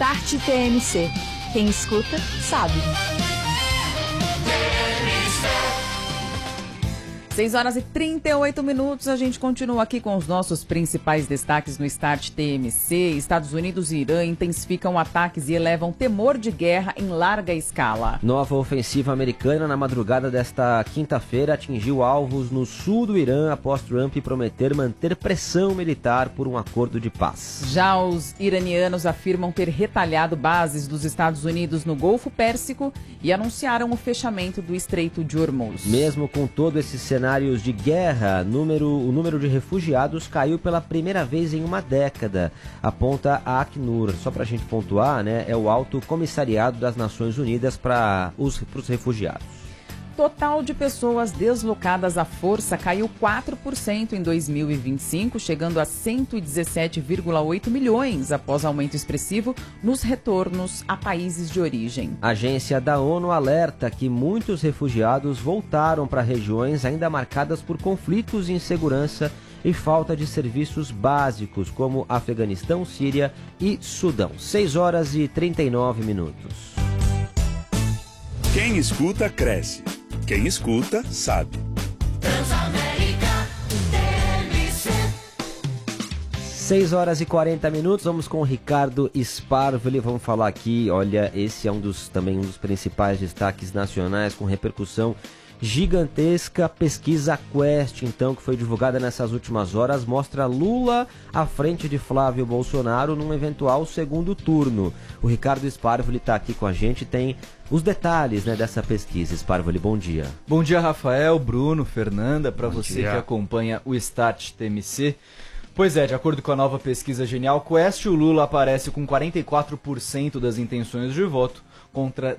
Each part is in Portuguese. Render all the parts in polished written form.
Start TMC. Quem escuta, sabe. 6h38, a gente continua aqui com os nossos principais destaques no Start TMC. Estados Unidos e Irã intensificam ataques e elevam temor de guerra em larga escala. Nova ofensiva americana na madrugada desta quinta-feira atingiu alvos no sul do Irã após Trump prometer manter pressão militar por um acordo de paz. Já os iranianos afirmam ter retalhado bases dos Estados Unidos no Golfo Pérsico e anunciaram o fechamento do Estreito de Hormuz. Mesmo com todo esse cenários de guerra, o número de refugiados caiu pela primeira vez em uma década, aponta a Acnur. Só para a gente pontuar, né, é o Alto Comissariado das Nações Unidas para os refugiados. Total de pessoas deslocadas à força caiu 4% em 2025, chegando a 117,8 milhões, após aumento expressivo nos retornos a países de origem. A agência da ONU alerta que muitos refugiados voltaram para regiões ainda marcadas por conflitos e insegurança e falta de serviços básicos, como Afeganistão, Síria e Sudão. 6h39. Quem escuta, cresce. Quem escuta, sabe. Transamérica TMC. 6h40, vamos com o Ricardo Sparvoli, vamos falar aqui, olha, esse é um dos principais destaques nacionais com repercussão gigantesca. Pesquisa Quest, então, que foi divulgada nessas últimas horas, mostra Lula à frente de Flávio Bolsonaro num eventual segundo turno. O Ricardo Sparvoli está aqui com a gente, tem os detalhes, né, dessa pesquisa. Sparvoli, bom dia. Bom dia, Rafael, Bruno, Fernanda, para você dia. Que acompanha o Start TMC. Pois é, de acordo com a nova pesquisa Genial Quest, o Lula aparece com 44% das intenções de voto, contra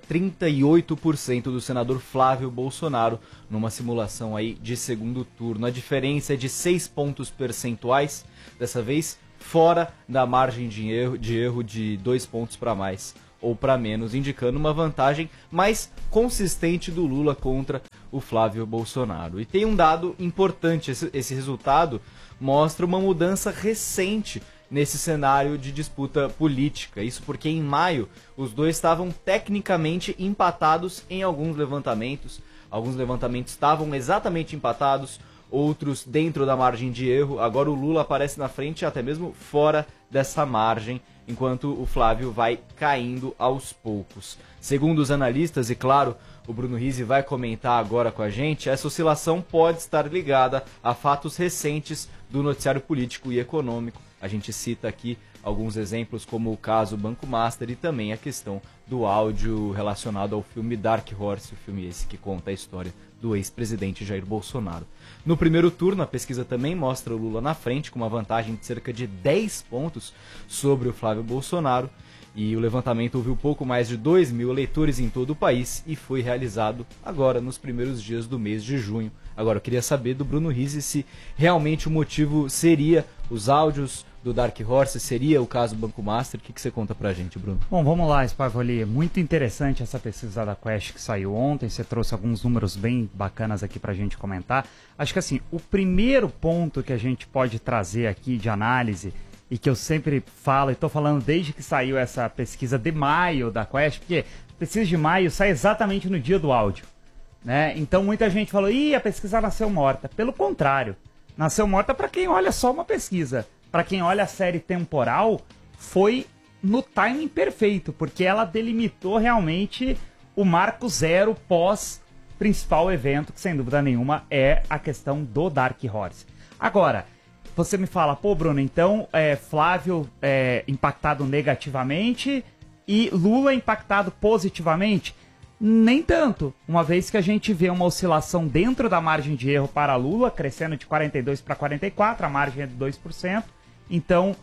38% do senador Flávio Bolsonaro, numa simulação aí de segundo turno. A diferença é de 6 pontos percentuais, dessa vez fora da margem de erro de 2 pontos para mais ou para menos, indicando uma vantagem mais consistente do Lula contra o Flávio Bolsonaro. E tem um dado importante, esse resultado mostra uma mudança recente nesse cenário de disputa política. Isso porque em maio os dois estavam tecnicamente empatados em alguns levantamentos. Alguns levantamentos estavam exatamente empatados, outros dentro da margem de erro. Agora o Lula aparece na frente, até mesmo fora dessa margem, enquanto o Flávio vai caindo aos poucos. Segundo os analistas, e claro, o Bruno Rizzi vai comentar agora com a gente, essa oscilação pode estar ligada a fatos recentes do noticiário político e econômico. A gente cita aqui alguns exemplos, como o caso Banco Master e também a questão do áudio relacionado ao filme Dark Horse, o filme esse que conta a história do ex-presidente Jair Bolsonaro. No primeiro turno, a pesquisa também mostra o Lula na frente, com uma vantagem de cerca de 10 pontos sobre o Flávio Bolsonaro, e o levantamento ouviu pouco mais de 2.000 eleitores em todo o país e foi realizado agora nos primeiros dias do mês de junho. Agora, eu queria saber do Bruno Rizzi se realmente o motivo seria os áudios do Dark Horse, seria o caso Banco Master. O que você conta pra gente, Bruno? Bom, vamos lá, Sparvoli. Muito interessante essa pesquisa da Quest que saiu ontem. Você trouxe alguns números bem bacanas aqui pra gente comentar. Acho que assim, o primeiro ponto que a gente pode trazer aqui de análise, e que eu sempre falo, e estou falando desde que saiu essa pesquisa de maio da Quest, porque a pesquisa de maio sai exatamente no dia do áudio, né? Então muita gente falou, a pesquisa nasceu morta. Pelo contrário, nasceu morta para quem olha só uma pesquisa. Para quem olha a série temporal, foi no timing perfeito, porque ela delimitou realmente o marco zero pós principal evento, que sem dúvida nenhuma é a questão do Dark Horse. Agora, você me fala, pô, Bruno, então Flávio impactado negativamente e Lula impactado positivamente? Nem tanto, uma vez que a gente vê uma oscilação dentro da margem de erro para Lula, crescendo de 42 para 44, a margem é de 2%. Então,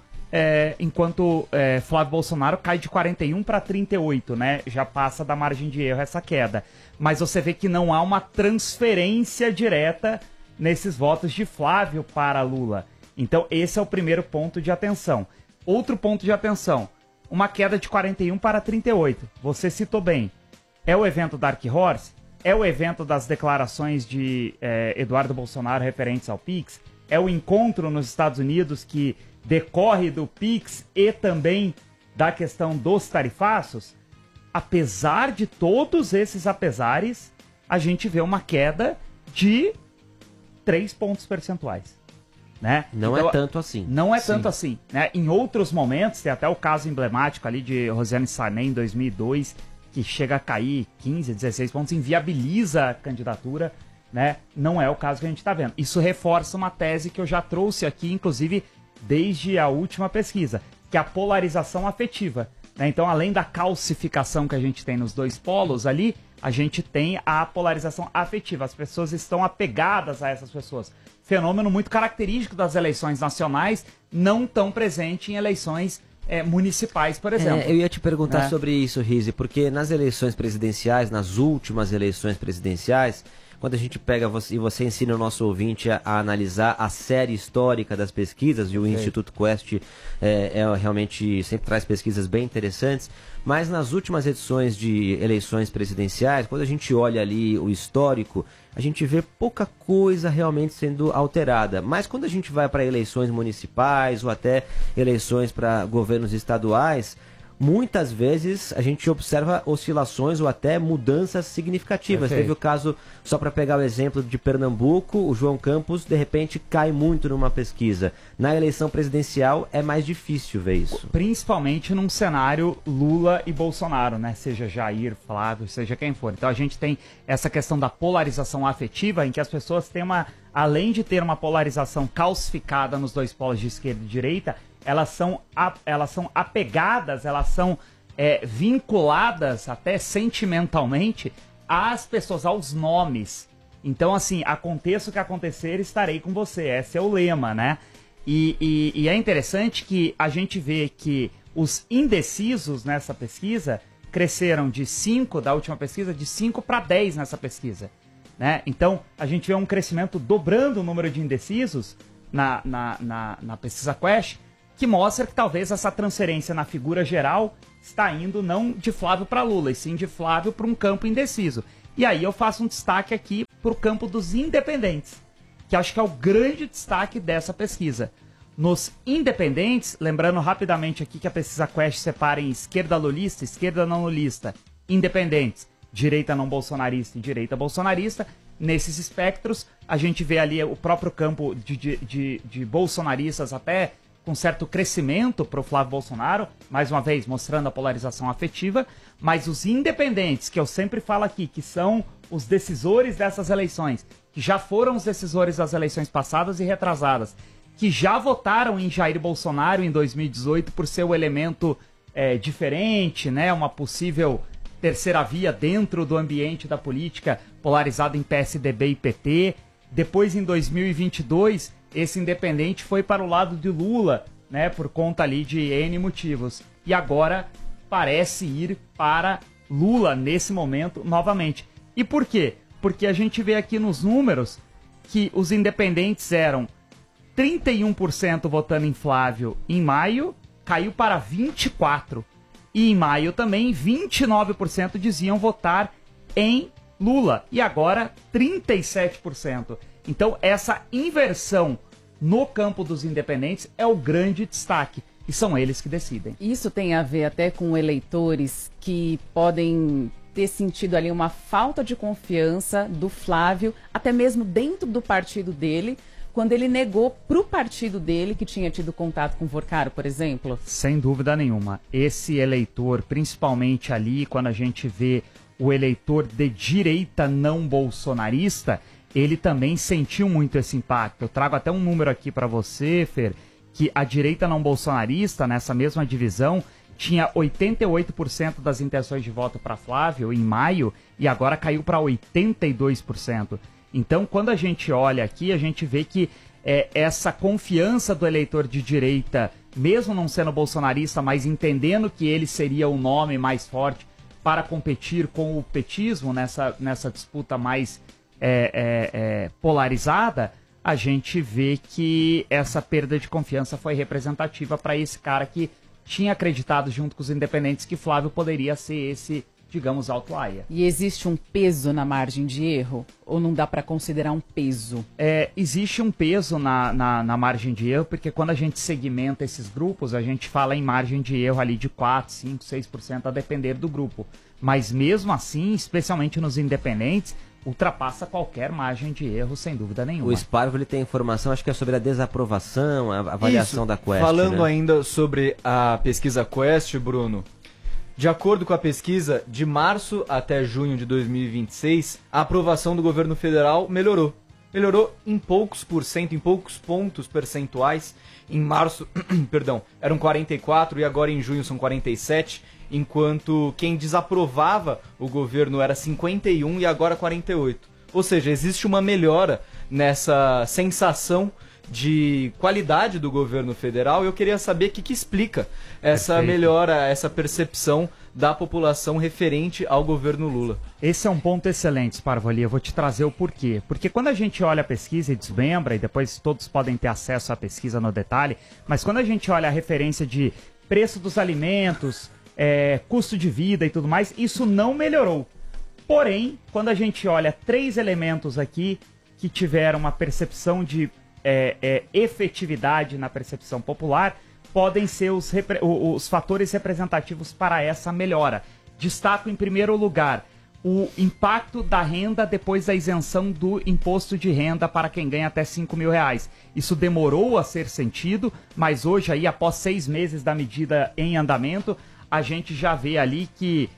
enquanto Flávio Bolsonaro cai de 41 para 38, né? Já passa da margem de erro essa queda. Mas você vê que não há uma transferência direta nesses votos de Flávio para Lula. Então, esse é o primeiro ponto de atenção. Outro ponto de atenção, uma queda de 41 para 38. Você citou bem. É o evento Dark Horse? É o evento das declarações de Eduardo Bolsonaro referentes ao PIX? É o encontro nos Estados Unidos que decorre do PIX e também da questão dos tarifaços, apesar de todos esses apesares, a gente vê uma queda de 3 pontos percentuais. Né? Não então, é tanto assim. Não é tanto assim. Né? Em outros momentos, tem até o caso emblemático ali de Rosiane Sarney em 2002, que chega a cair 15, 16 pontos, inviabiliza a candidatura. Né? Não é o caso que a gente está vendo. Isso reforça uma tese que eu já trouxe aqui, inclusive, desde a última pesquisa, que é a polarização afetiva. Né? Então, além da calcificação que a gente tem nos dois polos ali, a gente tem a polarização afetiva. As pessoas estão apegadas a essas pessoas. Fenômeno muito característico das eleições nacionais, não tão presente em eleições municipais, por exemplo. Eu ia te perguntar sobre isso, Rizzi, porque nas eleições presidenciais, nas últimas eleições presidenciais, quando a gente pega e você ensina o nosso ouvinte a analisar a série histórica das pesquisas, e o Instituto Quest realmente sempre traz pesquisas bem interessantes, mas nas últimas edições de eleições presidenciais, quando a gente olha ali o histórico, a gente vê pouca coisa realmente sendo alterada. Mas quando a gente vai para eleições municipais ou até eleições para governos estaduais, muitas vezes a gente observa oscilações ou até mudanças significativas. Perfeito. Teve o caso, só para pegar o exemplo de Pernambuco, o João Campos de repente cai muito numa pesquisa. Na eleição presidencial é mais difícil ver isso. Principalmente num cenário Lula e Bolsonaro, né? Seja Jair, Flávio, seja quem for. Então a gente tem essa questão da polarização afetiva, em que as pessoas têm além de ter uma polarização calcificada nos dois polos de esquerda e direita, elas são apegadas, elas são vinculadas até sentimentalmente às pessoas, aos nomes. Então, assim, aconteça o que acontecer, estarei com você. Esse é o lema, né? E é interessante que a gente vê que os indecisos nessa pesquisa cresceram de 5, da última pesquisa, de 5 para 10 nessa pesquisa. Né? Então, a gente vê um crescimento dobrando o número de indecisos na pesquisa Quest, que mostra que talvez essa transferência na figura geral está indo não de Flávio para Lula, e sim de Flávio para um campo indeciso. E aí eu faço um destaque aqui para o campo dos independentes, que acho que é o grande destaque dessa pesquisa. Nos independentes, lembrando rapidamente aqui que a pesquisa Quest separa em esquerda lulista, esquerda não lulista, independentes, direita não bolsonarista e direita bolsonarista. Nesses espectros, a gente vê ali o próprio campo de bolsonaristas até com certo crescimento para o Flávio Bolsonaro, mais uma vez mostrando a polarização afetiva, mas os independentes, que eu sempre falo aqui, que são os decisores dessas eleições, que já foram os decisores das eleições passadas e retrasadas, que já votaram em Jair Bolsonaro em 2018 por ser o elemento diferente, né, uma possível terceira via dentro do ambiente da política polarizado em PSDB e PT. Depois, em 2022, esse independente foi para o lado de Lula, né, por conta ali de N motivos. E agora parece ir para Lula nesse momento novamente. E por quê? Porque a gente vê aqui nos números que os independentes eram 31% votando em Flávio em maio, caiu para 24%. E em maio também 29% diziam votar em Lula. E agora 37%. Então essa inversão no campo dos independentes é o grande destaque. E são eles que decidem. Isso tem a ver até com eleitores que podem ter sentido ali uma falta de confiança do Flávio, até mesmo dentro do partido dele, quando ele negou pro partido dele que tinha tido contato com o Vorcaro, por exemplo? Sem dúvida nenhuma. Esse eleitor, principalmente ali, quando a gente vê o eleitor de direita não bolsonarista, ele também sentiu muito esse impacto. Eu trago até um número aqui para você, Fer, que a direita não bolsonarista, nessa mesma divisão, tinha 88% das intenções de voto para Flávio em maio e agora caiu para 82%. Então, quando a gente olha aqui, a gente vê que essa confiança do eleitor de direita, mesmo não sendo bolsonarista, mas entendendo que ele seria o nome mais forte para competir com o petismo nessa disputa mais polarizada, a gente vê que essa perda de confiança foi representativa para esse cara que tinha acreditado junto com os independentes que Flávio poderia ser esse digamos, outlier. E existe um peso na margem de erro? Ou não dá para considerar um peso? Existe um peso na margem de erro, porque quando a gente segmenta esses grupos, a gente fala em margem de erro ali de 4, 5, 6% a depender do grupo. Mas mesmo assim, especialmente nos independentes, ultrapassa qualquer margem de erro, sem dúvida nenhuma. O Sparvo ele tem informação, acho que é sobre a desaprovação, a avaliação da Quest. Falando né? ainda sobre a pesquisa Quest, Bruno, de acordo com a pesquisa, de março até junho de 2026, a aprovação do governo federal melhorou. Melhorou em poucos porcento, em poucos pontos percentuais. Em março, perdão, eram 44 e agora em junho são 47, enquanto quem desaprovava o governo era 51 e agora 48. Ou seja, existe uma melhora nessa sensação de qualidade do governo federal. Eu queria saber o que explica essa Perfeito. melhora, essa percepção da população referente ao governo Lula. Esse é um ponto excelente, Sparvoli. Eu vou te trazer o porquê. Porque quando a gente olha a pesquisa e desmembra, e depois todos podem ter acesso à pesquisa no detalhe, mas quando a gente olha a referência de preço dos alimentos, custo de vida e tudo mais, isso não melhorou. Porém, quando a gente olha 3 elementos aqui que tiveram uma percepção de efetividade na percepção popular, podem ser os fatores representativos para essa melhora. Destaco em primeiro lugar o impacto da renda depois da isenção do imposto de renda para quem ganha até R$5.000. Isso demorou a ser sentido, mas hoje, aí, após 6 meses da medida em andamento, a gente já vê ali que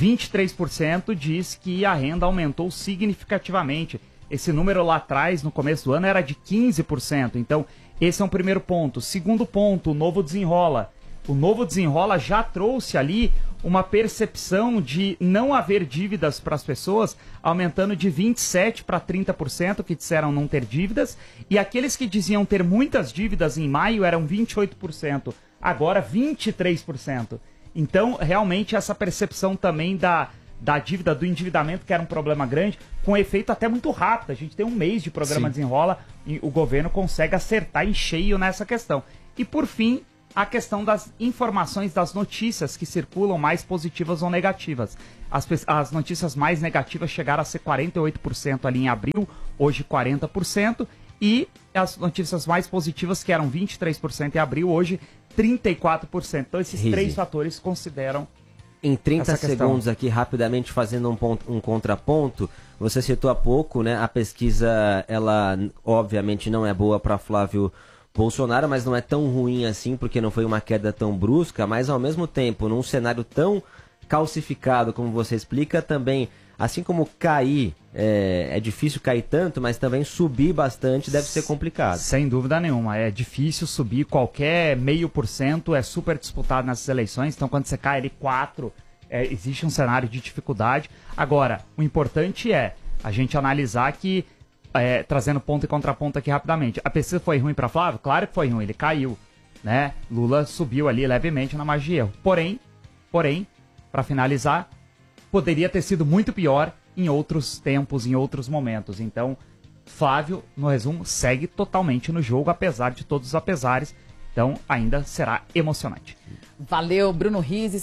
23% diz que a renda aumentou significativamente. Esse número lá atrás, no começo do ano, era de 15%. Então, esse é um primeiro ponto. Segundo ponto, o Novo Desenrola. O Novo Desenrola já trouxe ali uma percepção de não haver dívidas para as pessoas, aumentando de 27% para 30%, que disseram não ter dívidas. E aqueles que diziam ter muitas dívidas em maio eram 28%. Agora, 23%. Então, realmente, essa percepção também da dívida, do endividamento, que era um problema grande, com efeito até muito rápido. A gente tem um mês de programa Desenrola e o governo consegue acertar em cheio nessa questão. E, por fim, a questão das informações, das notícias que circulam, mais positivas ou negativas. As notícias mais negativas chegaram a ser 48% ali em abril, hoje 40%, e as notícias mais positivas, que eram 23% em abril, hoje 34%. Então, esses 3 fatores consideram. Em 30 essa questão. segundos aqui, rapidamente fazendo um contraponto, você citou há pouco, né? A pesquisa, ela obviamente não é boa para Flávio Bolsonaro, mas não é tão ruim assim, porque não foi uma queda tão brusca, mas ao mesmo tempo, num cenário tão calcificado como você explica, também, assim como cair, é difícil cair tanto, mas também subir bastante deve ser complicado. Sem dúvida nenhuma, é difícil subir, qualquer 0,5% é super disputado nessas eleições, então quando você cai ali 4%, existe um cenário de dificuldade. Agora, o importante é a gente analisar que, trazendo ponto e contraponto aqui rapidamente, a pesquisa foi ruim para Flávio? Claro que foi ruim, ele caiu, né? Lula subiu ali levemente na margem de erro. Porém, para finalizar, poderia ter sido muito pior em outros tempos, em outros momentos. Então, Flávio, no resumo, segue totalmente no jogo, apesar de todos os apesares. Então, ainda será emocionante. Valeu, Bruno Rizzi,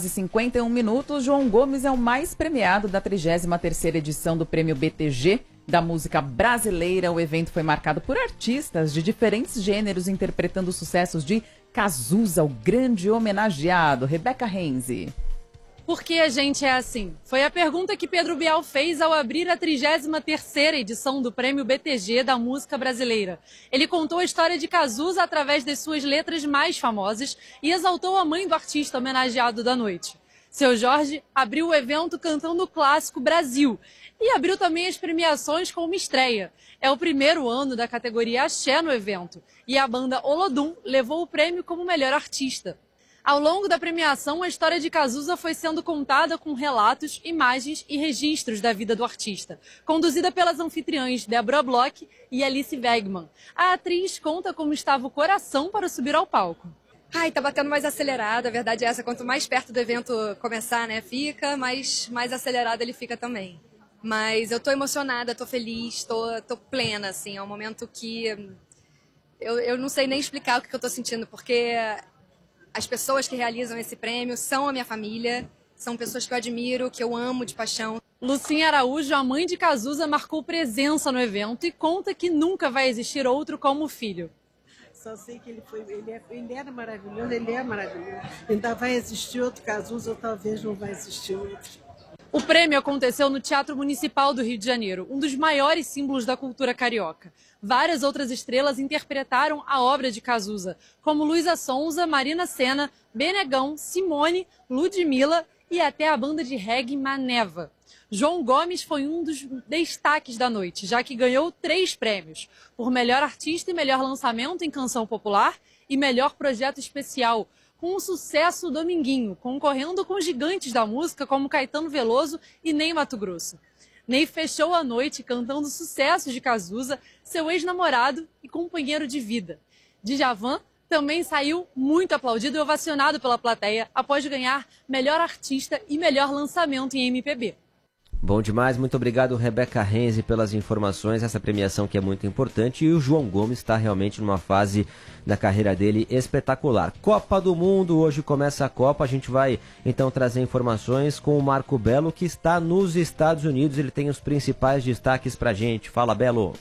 6h51. João Gomes é o mais premiado da 33ª edição do Prêmio BTG da música brasileira. O evento foi marcado por artistas de diferentes gêneros interpretando sucessos de Cazuza, o grande homenageado. Rebeca Renzi. Por que a gente é assim? Foi a pergunta que Pedro Bial fez ao abrir a 33ª edição do Prêmio BTG da música brasileira. Ele contou a história de Cazuza através das suas letras mais famosas e exaltou a mãe do artista homenageado da noite. Seu Jorge abriu o evento cantando o clássico Brasil e abriu também as premiações com uma estreia. É o primeiro ano da categoria Axé no evento e a banda Olodum levou o prêmio como melhor artista. Ao longo da premiação, a história de Cazuza foi sendo contada com relatos, imagens e registros da vida do artista, conduzida pelas anfitriãs Débora Bloch e Alice Wegman. A atriz conta como estava o coração para subir ao palco. Ai, tá batendo mais acelerado, a verdade é essa, quanto mais perto do evento começar, né, fica, mais acelerado ele fica também. Mas eu tô emocionada, tô feliz, tô plena, assim, é um momento que eu não sei nem explicar o que eu tô sentindo, porque as pessoas que realizam esse prêmio são a minha família, São pessoas que eu admiro, que eu amo de paixão. Lucinha Araújo, a mãe de Cazuza, marcou presença no evento e conta que nunca vai existir outro como o filho. Só sei que ele era maravilhoso, ele é maravilhoso. Ainda vai existir outro Cazuza, ou talvez não vai existir outro. O prêmio aconteceu no Teatro Municipal do Rio de Janeiro, um dos maiores símbolos da cultura carioca. Várias outras estrelas interpretaram a obra de Cazuza, como Luísa Sonza, Marina Sena, Benegão, Simone, Ludmilla e até a banda de reggae Maneva. João Gomes foi um dos destaques da noite, já que ganhou 3 prêmios, por melhor artista e melhor lançamento em canção popular e melhor projeto especial, com o sucesso Dominguinho, concorrendo com gigantes da música como Caetano Veloso e Ney Matogrosso. Ney fechou a noite cantando sucessos de Cazuza, seu ex-namorado e companheiro de vida. Djavan também saiu muito aplaudido e ovacionado pela plateia após ganhar melhor artista e melhor lançamento em MPB. Bom demais, muito obrigado Rebeca Renzi pelas informações, essa premiação que é muito importante, e o João Gomes está realmente numa fase da carreira dele espetacular. Copa do Mundo, hoje começa a Copa, a gente vai então trazer informações com o Marco Belo, que está nos Estados Unidos, ele tem os principais destaques pra gente. Fala, Belo!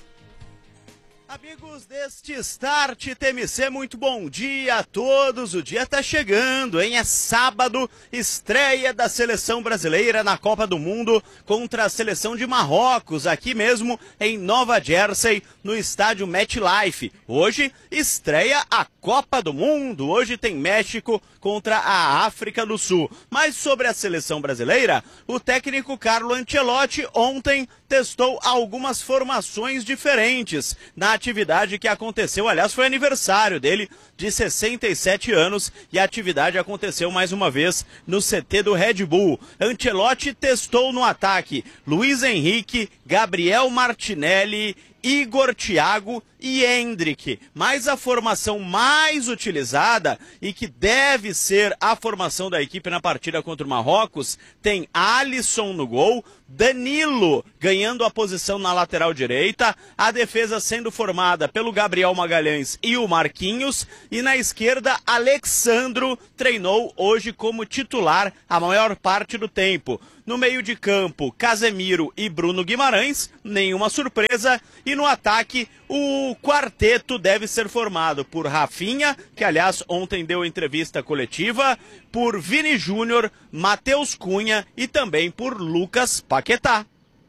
Amigos deste Start TMC, muito bom dia a todos. O dia tá chegando, hein? É sábado, estreia da seleção brasileira na Copa do Mundo contra a seleção de Marrocos, aqui mesmo em Nova Jersey, no estádio MetLife. Hoje estreia a Copa do Mundo. Hoje tem México contra a África do Sul. Mas sobre a seleção brasileira, o técnico Carlo Ancelotti ontem testou algumas formações diferentes na atividade que aconteceu, aliás, foi aniversário dele, de 67 anos, e a atividade aconteceu mais uma vez no CT do Red Bull. Ancelotti testou no ataque Luiz Henrique, Gabriel Martinelli, Igor Thiago e Endrick, mas a formação mais utilizada e que deve ser a formação da equipe na partida contra o Marrocos tem Alisson no gol, Danilo ganhando a posição na lateral direita, a defesa sendo formada pelo Gabriel Magalhães e o Marquinhos, e na esquerda Alexandro treinou hoje como titular a maior parte do tempo. No meio de campo, Casemiro e Bruno Guimarães, nenhuma surpresa, e no ataque o quarteto deve ser formado por Rafinha, que aliás ontem deu entrevista coletiva, por Vini Júnior, Matheus Cunha e também por Lucas Paquetá.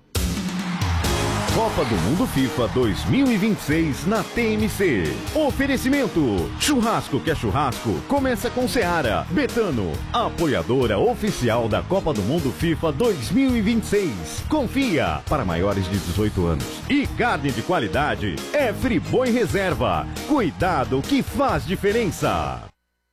Copa do Mundo FIFA 2026 na TMC. Oferecimento: churrasco que é churrasco, começa com Seara. Betano, apoiadora oficial da Copa do Mundo FIFA 2026. Confia, para maiores de 18 anos. E carne de qualidade é Friboi Reserva. Cuidado que faz diferença.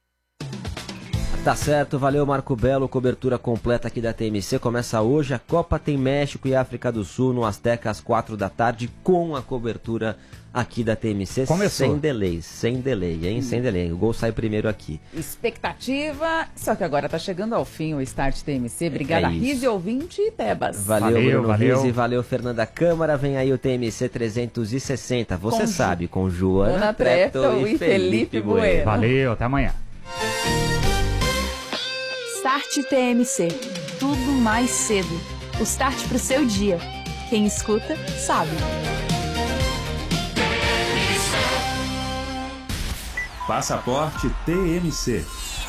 Tá certo, valeu Marco Belo, cobertura completa aqui da TMC, começa hoje, a Copa tem México e África do Sul no Azteca às 4 da tarde, com a cobertura aqui da TMC. Começou. Sem delay, hein, sem delay, o gol sai primeiro aqui. Expectativa, só que agora tá chegando ao fim o Start TMC, obrigada Rize, ouvinte e Tebas. Valeu Bruno Rize, valeu Fernanda Câmara, vem aí o TMC 360, você sabe, com Joana Treptow e Felipe Bueno. Valeu, até amanhã. Start TMC. Tudo mais cedo. O start pro seu dia. Quem escuta, sabe. Passaporte TMC.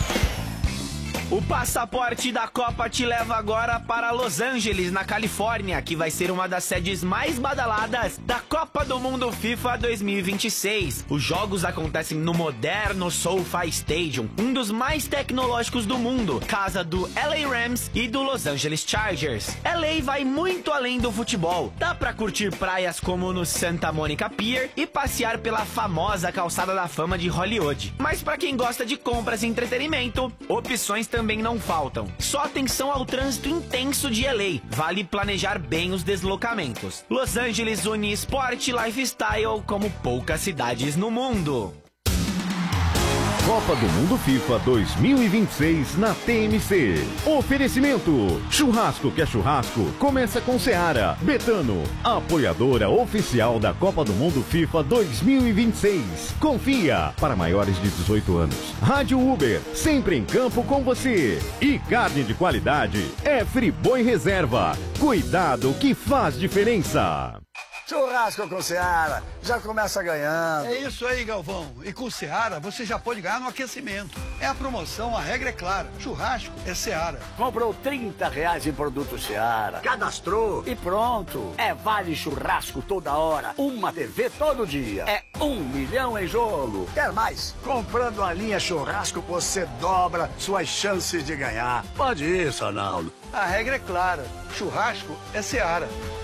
O passaporte da Copa te leva agora para Los Angeles, na Califórnia, que vai ser uma das sedes mais badaladas da Copa do Mundo FIFA 2026. Os jogos acontecem no moderno SoFi Stadium, um dos mais tecnológicos do mundo, casa do LA Rams e do Los Angeles Chargers. LA vai muito além do futebol. Dá pra curtir praias como no Santa Monica Pier e passear pela famosa calçada da fama de Hollywood. Mas pra quem gosta de compras e entretenimento, opções também não faltam. Só atenção ao trânsito intenso de LA. Vale planejar bem os deslocamentos. Los Angeles une esporte e lifestyle como poucas cidades no mundo. Copa do Mundo FIFA 2026 na TMC. Oferecimento: churrasco que é churrasco, começa com Seara. Betano, apoiadora oficial da Copa do Mundo FIFA 2026. Confia, para maiores de 18 anos. Rádio Uber, sempre em campo com você. E carne de qualidade é Friboi Reserva. Cuidado que faz diferença. Churrasco com Seara, já começa ganhando. É isso aí, Galvão. E com Seara, você já pode ganhar no aquecimento. É a promoção, a regra é clara. Churrasco é Seara. Comprou R$30 em produto Seara, cadastrou e pronto. É vale churrasco toda hora, uma TV todo dia. É 1 milhão em jogo. Quer mais? Comprando a linha churrasco, você dobra suas chances de ganhar. Pode ir, Sonaldo. A regra é clara. Churrasco é Seara.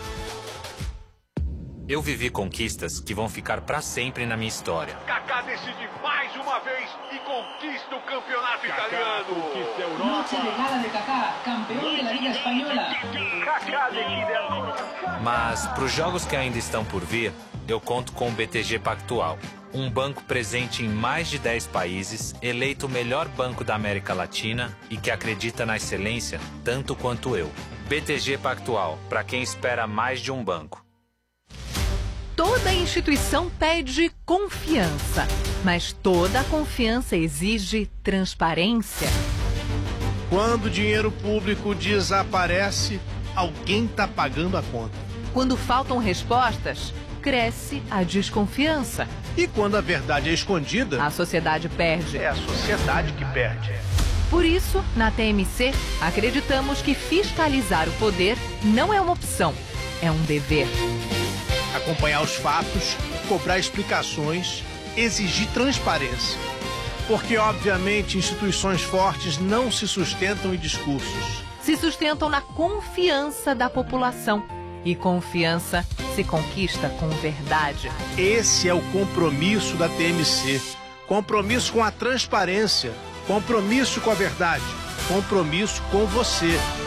Eu vivi conquistas que vão ficar pra sempre na minha história. Kaká decide mais uma vez e conquista o campeonato italiano. Conquista a Europa. Noche de gala de Kaká, campeão da Liga Espanhola. Kaká decide a Europa. Mas pros jogos que ainda estão por vir, eu conto com o BTG Pactual. Um banco presente em mais de 10 países, eleito o melhor banco da América Latina e que acredita na excelência tanto quanto eu. BTG Pactual, para quem espera mais de um banco. Toda instituição pede confiança, mas toda confiança exige transparência. Quando o dinheiro público desaparece, alguém está pagando a conta. Quando faltam respostas, cresce a desconfiança. E quando a verdade é escondida, a sociedade perde. É a sociedade que perde. Por isso, na TMC, acreditamos que fiscalizar o poder não é uma opção, é um dever. Acompanhar os fatos, cobrar explicações, exigir transparência. Porque, obviamente, instituições fortes não se sustentam em discursos. Se sustentam na confiança da população. E confiança se conquista com verdade. Esse é o compromisso da TMC. Compromisso com a transparência. Compromisso com a verdade. Compromisso com você.